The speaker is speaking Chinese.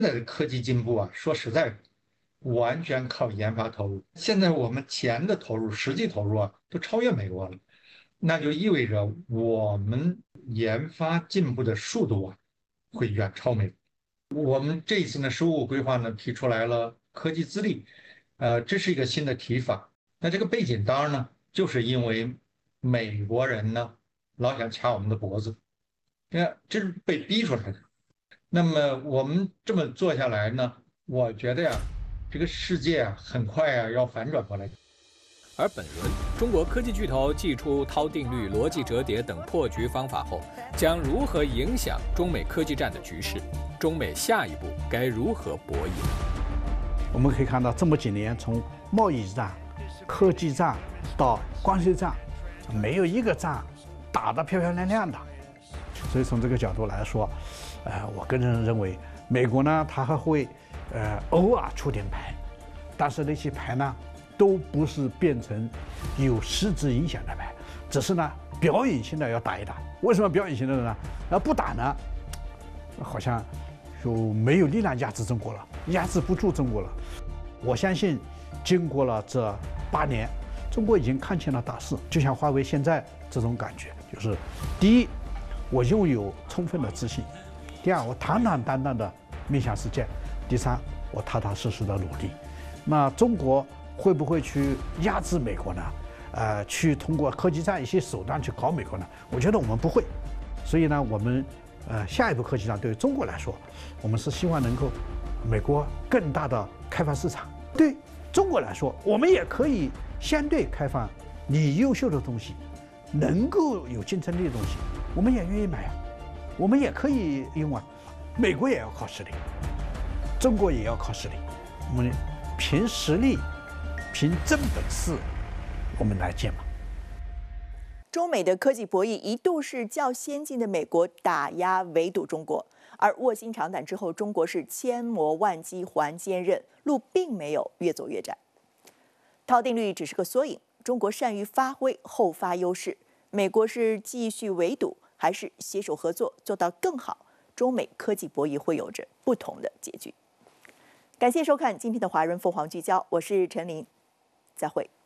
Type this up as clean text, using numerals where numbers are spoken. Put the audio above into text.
现在的科技进步啊，说实在，完全靠研发投入。现在我们钱的投入，实际投入啊，都超越美国了。那就意味着我们研发进步的速度啊，会远超美国。我们这一次呢，15规划呢提出来了科技自立，这是一个新的提法。那这个背景当然呢，就是因为美国人呢老想掐我们的脖子，你看这是被逼出来的。那么我们这么做下来呢，我觉得呀，这个世界啊，很快啊要反转过来。 而本轮中国科技巨头祭出涛定律、逻辑折叠等破局方法后，将如何影响中美科技战的局势？中美下一步该如何博弈？ 我们可以看到，这么几年，从贸易战、科技战到关税战，没有一个仗打得漂漂亮亮的。所以从这个角度来说，我个人认为，美国呢，它还会偶尔出点牌，但是那些牌呢，都不是变成有实质影响的牌，只是呢表演性的要打一打。为什么表演性的呢？不打呢，好像就没有力量压制中国了，压制不住中国了。我相信，经过了这8年，中国已经看清了大势，就像华为现在这种感觉，就是第一，我拥有充分的自信；第二，我坦坦荡荡的面向世界；第三，我踏踏实实的努力。那中国会不会去压制美国呢？去通过科技战一些手段去搞美国呢？我觉得我们不会。所以呢，我们下一步科技战对于中国来说，我们是希望能够美国更大的开放市场。对中国来说，我们也可以相对开放你优秀的东西，能够有竞争力的东西，我们也愿意买啊，我们也可以用啊。美国也要靠实力，中国也要靠实力，我们凭实力，凭真本事，我们来建嘛。 中美的科技博弈一度是较先进的美国打压围堵中国，而卧薪尝胆之后，中国是千磨万击还坚韧，路并没有越走越窄。涛定律只是个缩影，中国善于发挥后发优势，美国是继续围堵还是携手合作做到更好？中美科技博弈会有着不同的结局。感谢收看今天的华人凤凰聚焦，我是陈琳，再会。